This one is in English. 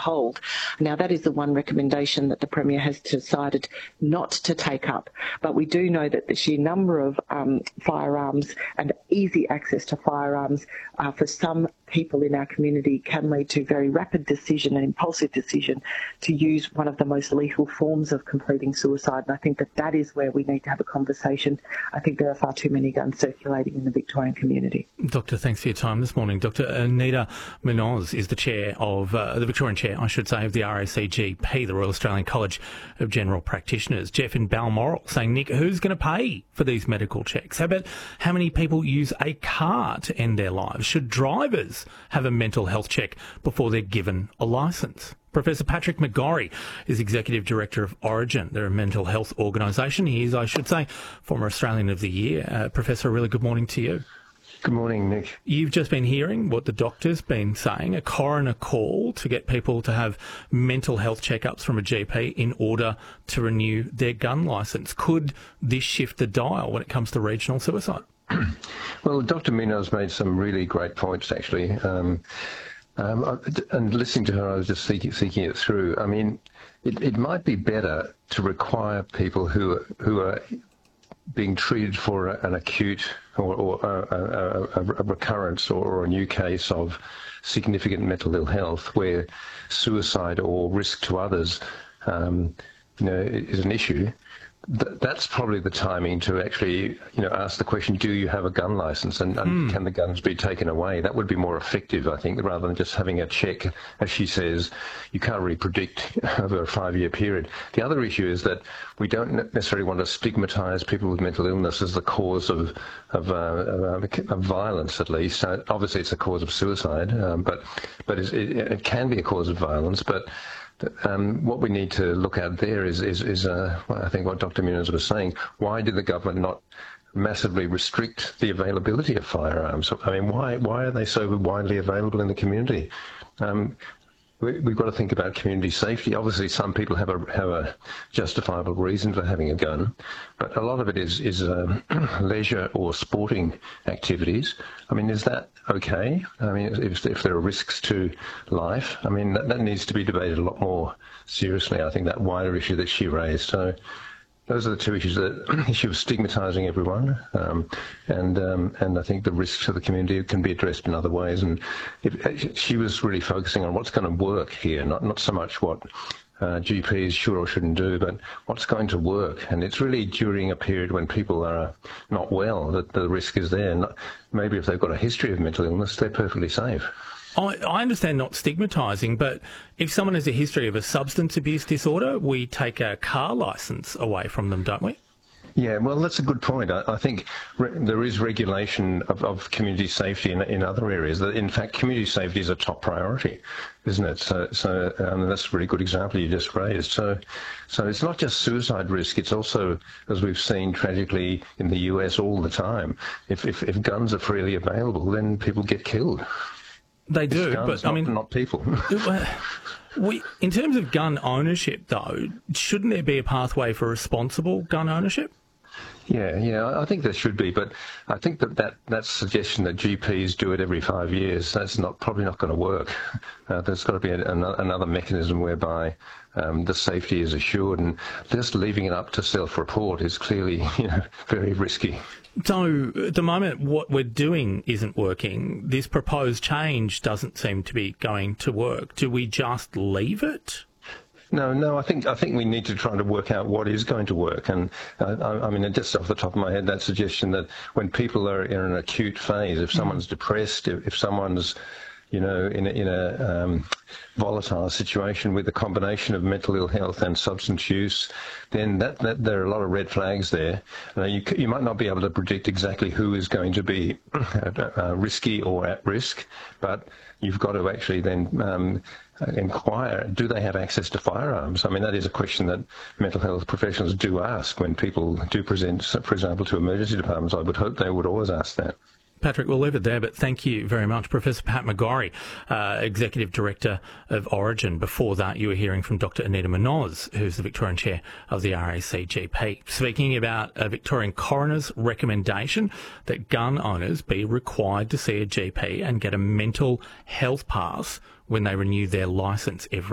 hold. Now, that is the one recommendation that the Premier has decided not to take up. But we do know that the sheer number of firearms and easy access to firearms for some people in our community can lead to very rapid decision and impulsive decision to use one of the most lethal forms of completing suicide. And I think that that is where we need to have a conversation. I think there are far too many guns circulating in the Victorian community. Doctor, thanks for your time this morning. Dr. Anita Munoz is the chair of, the Victorian chair, I should say, of the RACGP, the Royal Australian College of General Practitioners. Jeff in Balmoral saying, Nick, who's going to pay for these medical checks? How about how many people use a car to end their lives? Should drivers have a mental health check before they're given a licence? Professor Patrick McGorry is Executive Director of Orygen. They're a mental health organisation. He is, I should say, former Australian of the Year. Professor, a really good morning to you. Good morning, Nick. You've just been hearing what the doctor's been saying, a coroner call to get people to have mental health checkups from a GP in order to renew their gun licence. Could this shift the dial when it comes to regional suicide? Well, Dr. Munoz made some really great points, actually. And listening to her, I was just thinking it through. I mean, it might be better to require people who are being treated for an acute or a recurrence or a new case of significant mental ill health where suicide or risk to others is an issue. That's probably the timing to actually, ask the question, do you have a gun licence and can the guns be taken away? That would be more effective, I think, rather than just having a check. As she says, you can't really predict over a 5-year period. The other issue is that we don't necessarily want to stigmatise people with mental illness as the cause of violence, at least. Obviously, it's a cause of suicide, but it can be a cause of violence. But what we need to look at there is I think what Dr. Munoz was saying. Why did the government not massively restrict the availability of firearms? I mean, why are they so widely available in the community? We've got to think about community safety. Obviously, some people have a justifiable reason for having a gun, but a lot of it is leisure or sporting activities. I mean, is that okay? I mean, if there are risks to life, I mean, that needs to be debated a lot more seriously. I think that wider issue that she raised. So those are the two issues: the issue of stigmatising everyone, and I think the risks to the community can be addressed in other ways. And she was really focusing on what's going to work here, not so much what GPs should or shouldn't do, but what's going to work. And it's really during a period when people are not well that the risk is there. Maybe if they've got a history of mental illness, they're perfectly safe. I understand not stigmatising, but if someone has a history of a substance abuse disorder, we take a car licence away from them, don't we? Yeah, well, that's a good point. I think there is regulation of community safety in other areas. In fact, community safety is a top priority, isn't it? So that's a really good example you just raised. So it's not just suicide risk. It's also, as we've seen tragically in the US all the time, if guns are freely available, then people get killed. They do, guns, but I mean, not people. In terms of gun ownership, though, shouldn't there be a pathway for responsible gun ownership? Yeah, I think there should be, but I think that suggestion that GPs do it every 5 years, that's probably not going to work. There's got to be another mechanism whereby the safety is assured, and just leaving it up to self-report is clearly, very risky. So at the moment, what we're doing isn't working. This proposed change doesn't seem to be going to work. Do we just leave it? No. I think we need to try to work out what is going to work. And I mean, just off the top of my head, that suggestion that when people are in an acute phase, if someone's depressed, if someone's in a volatile situation with a combination of mental ill health and substance use, then that there are a lot of red flags there. You might not be able to predict exactly who is going to be risky or at risk, but you've got to actually then inquire, do they have access to firearms? I mean, that is a question that mental health professionals do ask when people do present, for example, to emergency departments. I would hope they would always ask that. Patrick, we'll leave it there, but thank you very much. Professor Pat McGorry, Executive Director of Orygen. Before that, you were hearing from Dr. Anita Munoz, who's the Victorian Chair of the RACGP, speaking about a Victorian coroner's recommendation that gun owners be required to see a GP and get a mental health pass when they renew their licence every